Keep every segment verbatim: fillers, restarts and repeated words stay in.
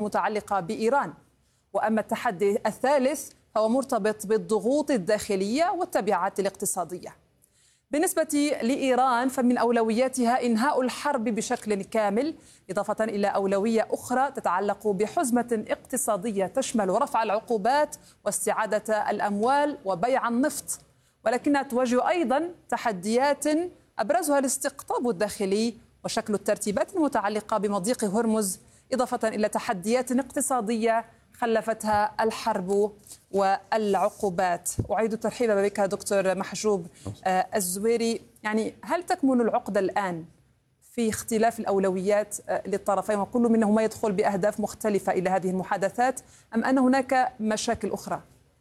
المتعلقة بإيران. وأما التحدي الثالث فهو مرتبط بالضغوط الداخلية والتبعات الاقتصادية. بالنسبة لإيران فمن أولوياتها إنهاء الحرب بشكل كامل، إضافة إلى أولوية أخرى تتعلق بحزمة اقتصادية تشمل رفع العقوبات واستعادة الأموال وبيع النفط، ولكنها تواجه أيضا تحديات أبرزها الاستقطاب الداخلي وشكل الترتيبات المتعلقة بمضيق هرمز، إضافة إلى تحديات اقتصادية خلفتها الحرب والعقوبات. أعيد الترحيب بك دكتور محجوب الزويري. يعني هل تكمن العقدة الآن في اختلاف الأولويات للطرفين وكل منهما يدخل بأهداف مختلفة إلى هذه المحادثات، أم أن هناك مشاكل أخرى؟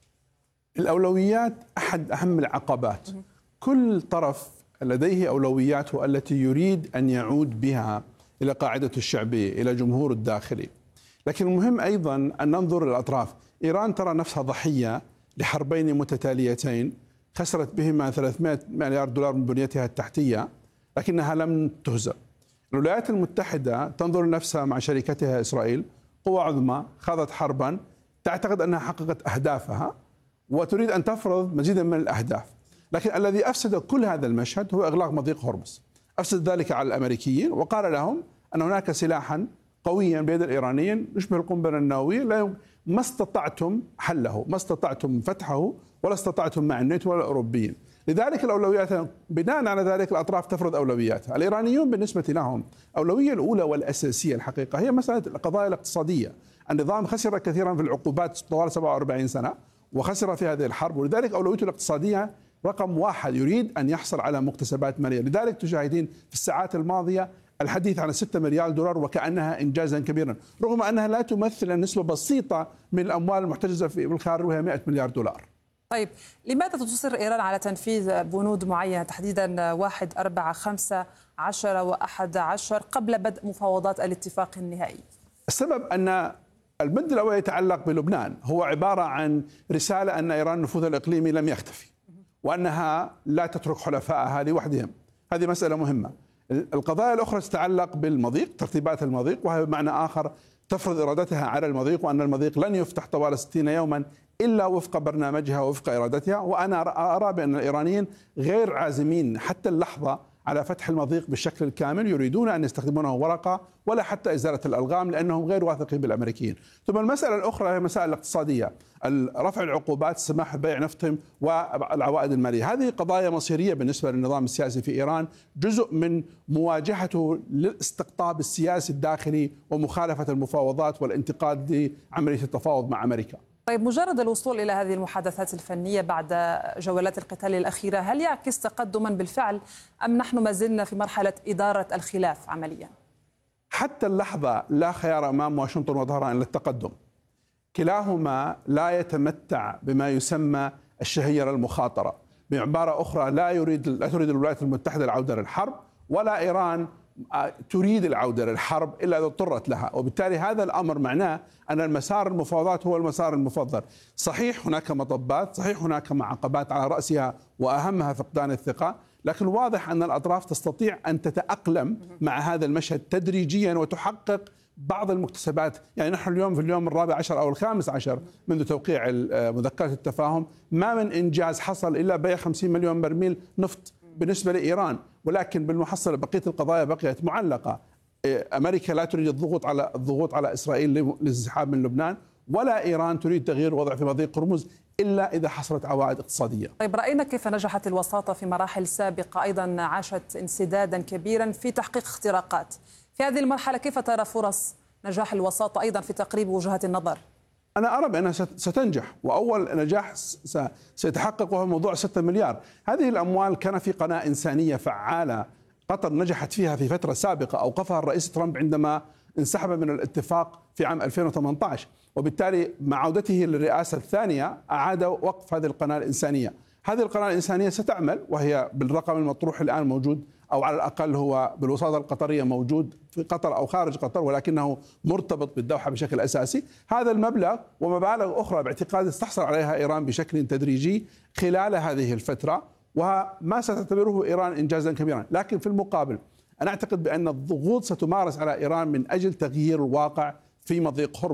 الأولويات أحد أهم العقبات. كل طرف لديه أولوياته التي يريد أن يعود بها إلى قاعدة الشعبية، إلى جمهور الداخلي. لكن المهم أيضا أن ننظر للأطراف. إيران ترى نفسها ضحية لحربين متتاليتين خسرت بهما ثلاثمائة مليار دولار من بنيتها التحتية، لكنها لم تهزم. الولايات المتحدة تنظر نفسها مع شريكتها إسرائيل قوة عظمى خاضت حربا تعتقد أنها حققت أهدافها وتريد أن تفرض مزيدا من الأهداف. لكن الذي أفسد كل هذا المشهد هو إغلاق مضيق هرمز. أفسد ذلك على الأمريكيين وقال لهم أن هناك سلاحا قويا بيد الإيرانيين يشبه القنبلة النووية، لا ما استطعتم حله، ما استطعتم فتحه، ولا استطعتم مع الناتو ولا الأوروبيين. لذلك الأولويات بناء على ذلك الأطراف تفرض أولوياتها. الإيرانيون بالنسبة لهم الأولوية الأولى والأساسية الحقيقة هي مسألة القضايا الاقتصادية. النظام خسر كثيرا في العقوبات طوال سبعة وأربعين سنة وخسر في هذه الحرب، ولذلك أولويته الاقتصادية رقم واحد، يريد أن يحصل على مكتسبات مالية. لذلك تشاهدين في الساعات الماضية الحديث عن ستة مليار دولار وكأنها إنجازا كبيرا، رغم أنها لا تمثل نسبة بسيطة من الأموال المحتجزة في الخارج وهي مئة مليار دولار. طيب لماذا تصر إيران على تنفيذ بنود معينة تحديدا واحد أربعة خمسة عشر وأحد عشر قبل بدء مفاوضات الاتفاق النهائي؟ السبب أن البند الأول يتعلق بلبنان، هو عبارة عن رسالة أن إيران نفوذها الإقليمي لم يختفي وأنها لا تترك حلفائها لوحدهم. هذه مسألة مهمة. القضايا الأخرى تتعلق بالمضيق، ترتيبات المضيق، وهي بمعنى آخر تفرض إرادتها على المضيق وأن المضيق لن يفتح طوال ستين يوما إلا وفق برنامجها ووفق إرادتها. وأنا أرى بأن الإيرانيين غير عازمين حتى اللحظة على فتح المضيق بالشكل الكامل، يريدون أن يستخدمونه ورقة ولا حتى إزالة الألغام لأنهم غير واثقين بالأمريكيين. ثم المسألة الأخرى هي مسائل الاقتصادية، رفع العقوبات، السماح ببيع نفطهم والعوائد المالية. هذه قضايا مصيرية بالنسبة للنظام السياسي في إيران، جزء من مواجهته للاستقطاب السياسي الداخلي ومخالفة المفاوضات والانتقاد لعملية التفاوض مع أمريكا. طيب مجرد الوصول إلى هذه المحادثات الفنية بعد جولات القتال الأخيرة هل يعكس تقدما بالفعل أم نحن ما زلنا في مرحلة إدارة الخلاف عمليا؟ حتى اللحظة لا خيار أمام واشنطن وطهران للتقدم. كلاهما لا يتمتع بما يسمى الشهيرة المخاطرة. بعبارة أخرى لا يريد لا تريد الولايات المتحدة العودة للحرب، ولا إيران تريد العودة للحرب إلا إذا اضطرت لها. وبالتالي هذا الأمر معناه أن المسار المفاوضات هو المسار المفضل. صحيح هناك مطبات، صحيح هناك عقبات على رأسها وأهمها فقدان الثقة، لكن واضح أن الأطراف تستطيع أن تتأقلم مع هذا المشهد تدريجيا وتحقق بعض المكتسبات. يعني نحن اليوم في اليوم الرابع عشر أو الخامس عشر منذ توقيع مذكرة التفاهم، ما من إنجاز حصل إلا بيع خمسين مليون برميل نفط بالنسبة لإيران، ولكن بالمحصلة بقية القضايا بقيت معلقة. أمريكا لا تريد الضغوط على الضغوط على إسرائيل للانسحاب من لبنان، ولا إيران تريد تغيير وضع في مضيق هرمز إلا إذا حصلت عوائد اقتصادية. طيب رأينا كيف نجحت الوساطة في مراحل سابقة، أيضا عاشت انسدادا كبيرا في تحقيق اختراقات. في هذه المرحلة كيف ترى فرص نجاح الوساطة أيضا في تقريب وجهات النظر؟ أنا أرى بأنها ستنجح، وأول نجاح سيتحقق وهو موضوع ستة مليار. هذه الأموال كان في قناة إنسانية فعالة قطر نجحت فيها في فترة سابقة أوقفها الرئيس ترامب عندما انسحب من الاتفاق في عام ألفين وثمانية عشر، وبالتالي مع عودته للرئاسة الثانية أعاد وقف هذه القناة الإنسانية. هذه القناة الإنسانية ستعمل وهي بالرقم المطروح الآن موجود، أو على الأقل هو بالوساطة القطرية موجود في قطر أو خارج قطر، ولكنه مرتبط بالدوحة بشكل أساسي. هذا المبلغ ومبالغ أخرى باعتقاد استحصل عليها إيران بشكل تدريجي خلال هذه الفترة، وما ستعتبره إيران إنجازا كبيرا. لكن في المقابل أنا أعتقد بأن الضغوط ستمارس على إيران من أجل تغيير الواقع في مضيق هرمز.